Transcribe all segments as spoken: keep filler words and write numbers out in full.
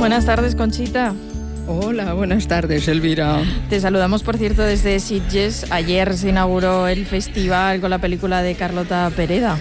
Buenas tardes, Conchita. Hola, buenas tardes, Elvira. Te saludamos, por cierto, desde Sitges. Ayer se inauguró el festival con la película de Carlota Pereda.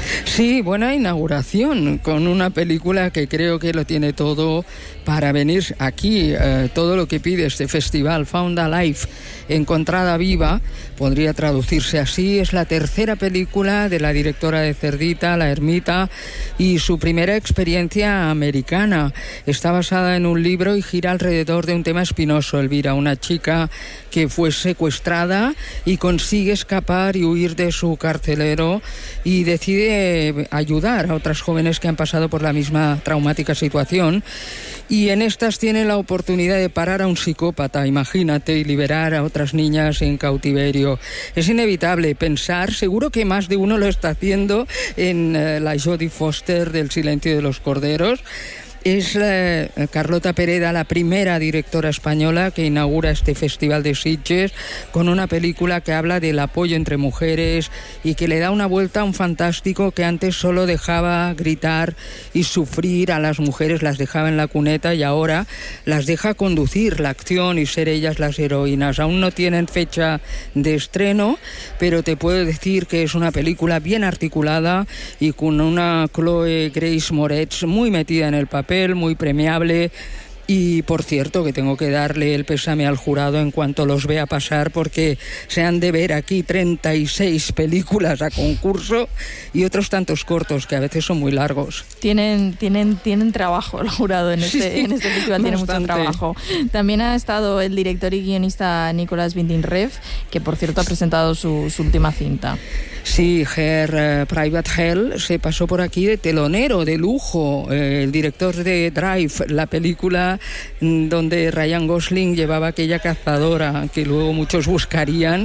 Sí, buena inauguración, con una película que creo que lo tiene todo para venir aquí. Eh, todo lo que pide este festival, Found Alive, Encontrada Viva, podría traducirse así. Es la tercera película de la directora de Cerdita, La Ermita, y su primera experiencia americana. Está basada en un libro y gira alrededor de un tema espinoso, Elvira, una chica que fue secuestrada y consigue escapar y huir de su carcelero y decide ayudar a otras jóvenes que han pasado por la misma traumática situación, y en estas tiene la oportunidad de parar a un psicópata, imagínate, y liberar a otras niñas en cautiverio. Es inevitable pensar, seguro que más de uno lo está haciendo, en uh, la Jodie Foster del Silencio de los Corderos. Es eh, Carlota Pereda la primera directora española que inaugura este festival de Sitges con una película que habla del apoyo entre mujeres y que le da una vuelta a un fantástico que antes solo dejaba gritar y sufrir a las mujeres, las dejaba en la cuneta, y ahora las deja conducir la acción y ser ellas las heroínas. Aún no tienen fecha de estreno, pero te puedo decir que es una película bien articulada y con una Chloe Grace Moretz muy metida en el papel, muy premiable. Y, por cierto, que tengo que darle el pésame al jurado en cuanto los vea pasar, porque se han de ver aquí treinta y seis películas a concurso y otros tantos cortos que a veces son muy largos. Tienen, tienen, tienen trabajo el jurado en este, sí, en este festival, tiene mucho trabajo. También ha estado el director y guionista Nicolas Winding Refn, que por cierto ha presentado su, su última cinta. Sí, Her uh, Private Hell se pasó por aquí de telonero, de lujo. Eh, el director de Drive, la película donde Ryan Gosling llevaba aquella cazadora que luego muchos buscarían,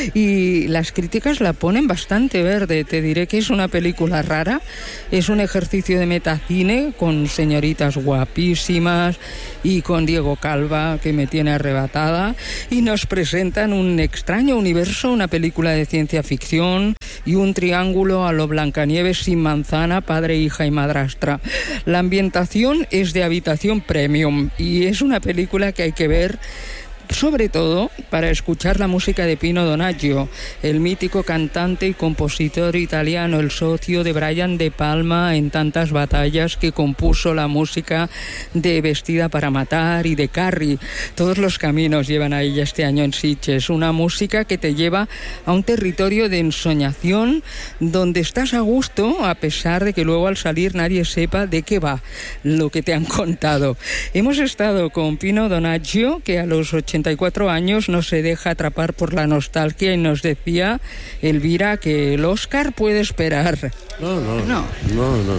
y las críticas la ponen bastante verde. Te diré que es una película rara, es un ejercicio de metacine con señoritas guapísimas y con Diego Calva, que me tiene arrebatada, y nos presentan un extraño universo, una película de ciencia ficción y un triángulo a lo Blancanieves sin manzana, padre, hija y madrastra. La ambientación es de habitación premium y es una película que hay que ver sobre todo para escuchar la música de Pino Donaggio, el mítico cantante y compositor italiano, el socio de Brian De Palma en Tantas batallas, que compuso la música de Vestida para matar y de Carrie. Todos los caminos llevan a ella este año en Sitges, una música que te lleva a un territorio de ensoñación donde estás a gusto, a pesar de que luego al salir nadie sepa de qué va lo que te han contado. Hemos estado con Pino Donaggio, que a los ochenta y cuatro años no se deja atrapar por la nostalgia, y nos decía, Elvira, que el Oscar puede esperar. No, no, no, no, no.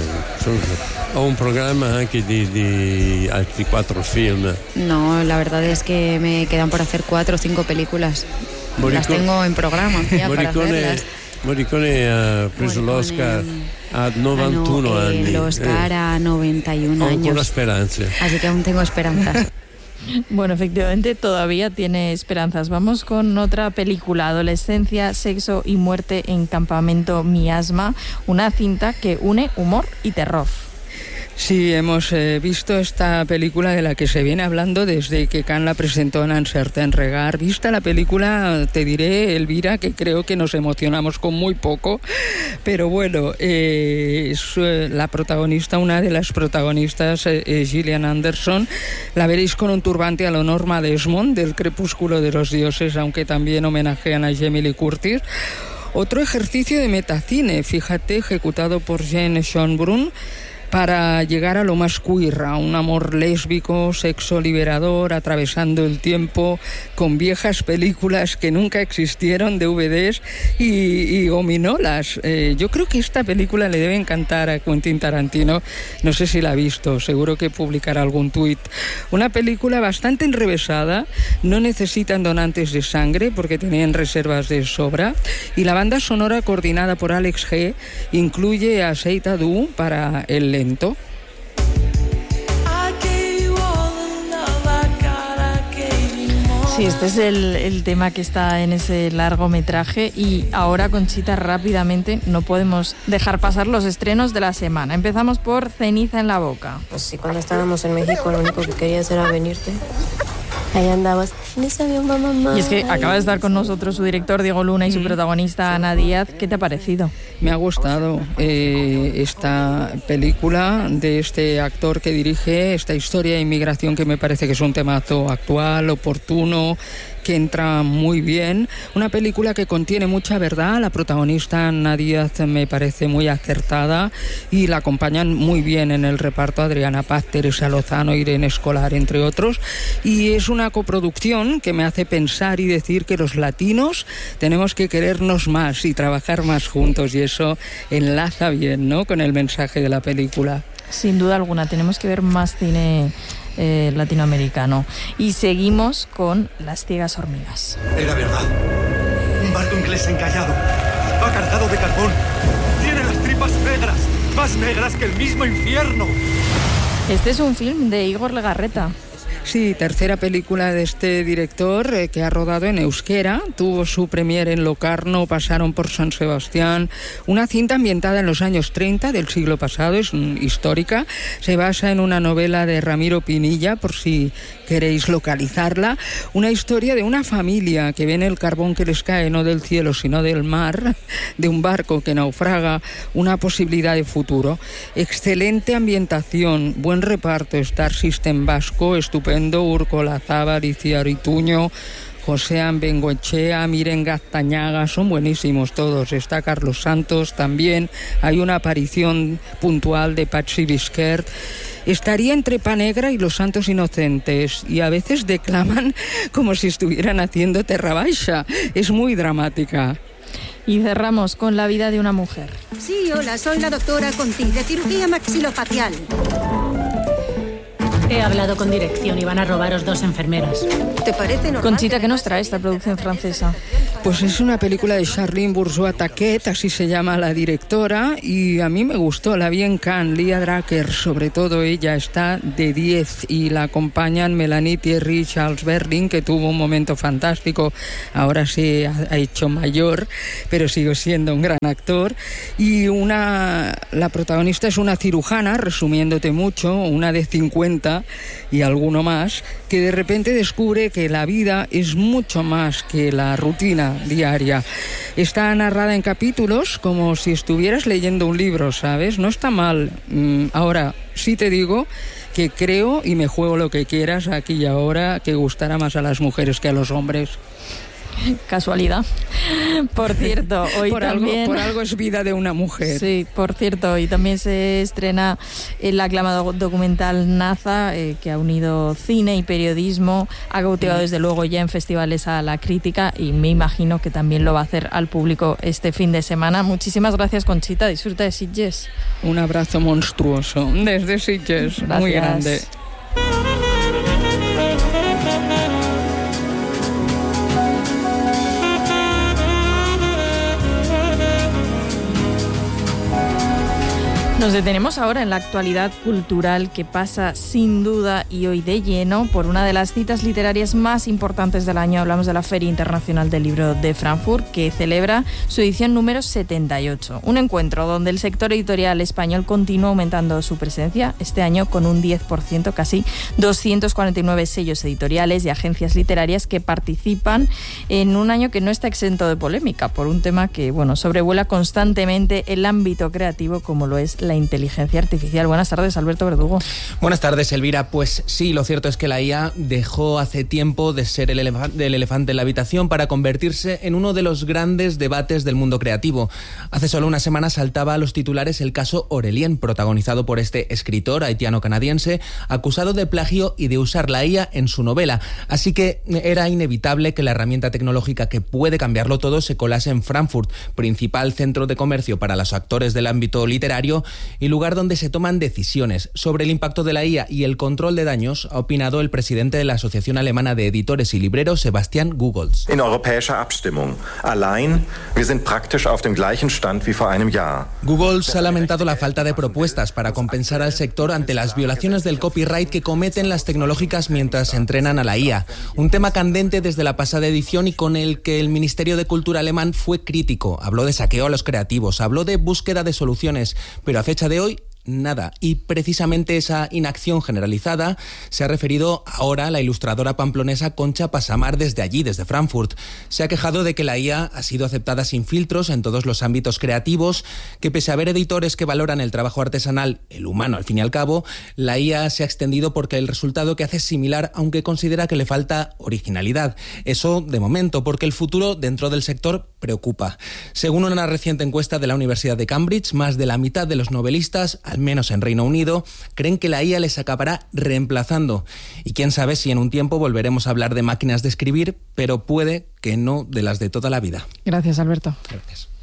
Ho un programa anche di, di altri quattro film. No, la verdad es que me quedan por hacer cuatro o cinco películas. Morricone, las tengo en programa ya para hacerlas. Morricone ha preso Morricone, l'Oscar a novantuno ah, no, anni. El Oscar eh. a noventa y un Ho años. ancora speranze. Así que aún tengo esperanzas. Bueno, efectivamente todavía tiene esperanzas. Vamos con otra película, Adolescencia, Sexo y Muerte en Campamento Miasma, una cinta que une humor y terror. Sí, hemos eh, visto esta película de la que se viene hablando desde que Cannes la presentó en Un Certain Regard. Vista la película, te diré, Elvira, que creo que nos emocionamos con muy poco, pero bueno, eh, es eh, la protagonista, una de las protagonistas, eh, eh, Gillian Anderson. La veréis con un turbante a lo Norma Desmond del Crepúsculo de los Dioses, aunque también homenajean a Jamie Lee Curtis. Otro ejercicio de metacine, fíjate, ejecutado por Jane Schönbrunn, para llegar a lo más queer, a un amor lésbico, sexo liberador, atravesando el tiempo, con viejas películas que nunca existieron, D V Ds y, y gominolas. Eh, yo creo que esta película le debe encantar a Quentin Tarantino, no sé si la ha visto, seguro que publicará algún tuit. Una película bastante enrevesada, no necesitan donantes de sangre porque tenían reservas de sobra, y la banda sonora, coordinada por Alex G, incluye a Seita Du para el lento. Sí, este es el, el tema que está en ese largometraje y ahora, Conchita, rápidamente no podemos dejar pasar los estrenos de la semana. Empezamos por Ceniza en la boca. Pues sí, cuando estábamos en México lo único que querías era venirte. Ahí andabas, ni sabía mamá. Y es que acaba de estar con nosotros su director Diego Luna y su protagonista Ana Díaz. ¿Qué te ha parecido? Me ha gustado eh, esta película de este actor que dirige, esta historia de inmigración que me parece que es un temazo actual, oportuno, que entra muy bien. Una película que contiene mucha verdad. La protagonista Ana Díaz me parece muy acertada y la acompañan muy bien en el reparto Adriana Paz, Teresa Lozano, Irene Escolar, entre otros. Y es una coproducción que me hace pensar y decir que los latinos tenemos que querernos más y trabajar más juntos, y eso enlaza bien, ¿no?, con el mensaje de la película. Sin duda alguna, tenemos que ver más cine eh, latinoamericano. Y seguimos con Las ciegas hormigas. Era verdad. Un barco inglés encallado. Va cargado de carbón. Tiene las tripas negras. Más negras que el mismo infierno. Este es un film de Igor Legarreta. Sí, tercera película de este director eh, que ha rodado en euskera. Tuvo su premier en Locarno, pasaron por San Sebastián. Una cinta ambientada en los años treinta del siglo pasado, es un, histórica. Se basa en una novela de Ramiro Pinilla, por si queréis localizarla. Una historia de una familia que ven el carbón que les cae no del cielo sino del mar, de un barco que naufraga, una posibilidad de futuro. Excelente ambientación, buen reparto, Star System vasco, estupendo. Urko Olazábal, Iciar Ituño, Josean Bengoechea, Miren Gaztañaga, son buenísimos todos. Está Carlos Santos también. Hay una aparición puntual de Patxi Bisquert. Estaría entre Pa Negra y Los Santos Inocentes y a veces declaman como si estuvieran haciendo Terra Baixa. Es muy dramática. Y cerramos con La vida de una mujer. Sí, hola, soy la doctora Conti, de cirugía maxilofacial. He hablado con dirección y van a robaros dos enfermeras. ¿Te parece normal? Conchita, ¿qué nos trae esta producción francesa? Pues es una película de Charline Bourgeois-Taquet, así se llama la directora, y a mí me gustó, la vi en Cannes. Lia Drucker, sobre todo ella, está de diez, y la acompañan Melanie Thierry, Charles Berling, que tuvo un momento fantástico, ahora se ha, ha hecho mayor, pero sigue siendo un gran actor, y una la protagonista es una cirujana, resumiéndote mucho, una de cincuenta y alguno más, que de repente descubre que la vida es mucho más que la rutina diaria. Está narrada en capítulos como si estuvieras leyendo un libro, ¿sabes? No está mal. Ahora, sí te digo que creo, y me juego lo que quieras aquí y ahora, que gustará más a las mujeres que a los hombres. Casualidad. Por cierto, hoy por también... Algo, por algo es vida de una mujer. Sí, por cierto, hoy también se estrena el aclamado documental Naza, eh, que ha unido cine y periodismo, ha cautivado desde luego ya en festivales a la crítica y me imagino que también lo va a hacer al público este fin de semana. Muchísimas gracias, Conchita, disfruta de Sitges. Un abrazo monstruoso desde Sitges, gracias. Muy grande. Nos detenemos ahora en la actualidad cultural que pasa sin duda y hoy de lleno por una de las citas literarias más importantes del año. Hablamos de la Feria Internacional del Libro de Frankfurt, que celebra su edición número setenta y ocho. Un encuentro donde el sector editorial español continúa aumentando su presencia este año con un diez por ciento, casi doscientos cuarenta y nueve sellos editoriales y agencias literarias que participan en un año que no está exento de polémica por un tema que, bueno, sobrevuela constantemente el ámbito creativo como lo es la inteligencia artificial. Buenas tardes, Alberto Verdugo. Buenas tardes, Elvira. Pues sí, lo cierto es que la I A dejó hace tiempo de ser el, elef- el elefante en la habitación para convertirse en uno de los grandes debates del mundo creativo. Hace solo una semana saltaba a los titulares el caso Aurélien, protagonizado por este escritor haitiano-canadiense acusado de plagio y de usar la I A en su novela. Así que era inevitable que la herramienta tecnológica que puede cambiarlo todo se colase en Frankfurt, principal centro de comercio para los actores del ámbito literario, y lugar donde se toman decisiones. Sobre el impacto de la I A y el control de daños ha opinado el presidente de la Asociación Alemana de Editores y Libreros, Sebastian Gugolz. In europäischer Abstimmung. Allein, wir sind praktisch auf dem gleichen Stand wie vor einem Jahr. Gugolz ha lamentado la falta de propuestas para compensar al sector ante las violaciones del copyright que cometen las tecnológicas mientras entrenan a la I A. Un tema candente desde la pasada edición y con el que el Ministerio de Cultura alemán fue crítico. Habló de saqueo a los creativos, habló de búsqueda de soluciones, pero a fecha de hoy nada. Y precisamente esa inacción generalizada se ha referido ahora a la ilustradora pamplonesa Concha Pasamar desde allí, desde Frankfurt. Se ha quejado de que la I A ha sido aceptada sin filtros en todos los ámbitos creativos, que pese a haber editores que valoran el trabajo artesanal, el humano al fin y al cabo, la I A se ha extendido porque el resultado que hace es similar, aunque considera que le falta originalidad. Eso de momento, porque el futuro dentro del sector preocupa. Según una reciente encuesta de la Universidad de Cambridge, más de la mitad de los novelistas, al menos en Reino Unido, creen que la I A les acabará reemplazando. Y quién sabe si en un tiempo volveremos a hablar de máquinas de escribir, pero puede que no de las de toda la vida. Gracias, Alberto. Gracias.